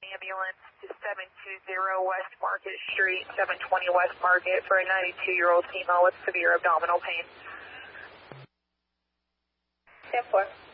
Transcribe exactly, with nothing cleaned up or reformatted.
ambulance to seven two zero West Market Street, seven twenty West Market, for a ninety-two-year-old female with severe abdominal pain. ten four.